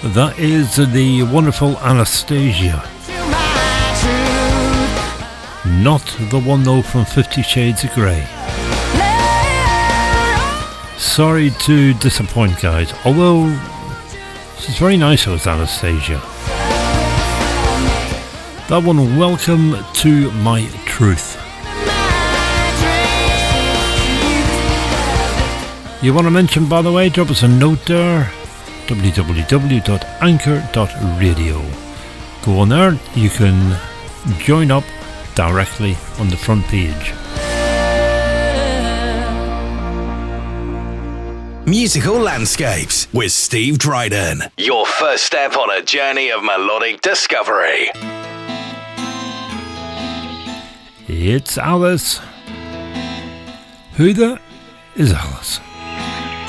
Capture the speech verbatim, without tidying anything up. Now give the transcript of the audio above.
That is the wonderful Anastasia. Not the one though from Fifty Shades of Grey. Sorry to disappoint, guys, although she's very nice with Anastasia. That one, Welcome to My Truth. You want to mention, by the way, drop us a note there, w w w dot anchor dot radio. Go on there, you can join up directly on the front page. Musical Landscapes with Steve Dryden. Your first step on a journey of melodic discovery. It's Alice. Who the is Alice?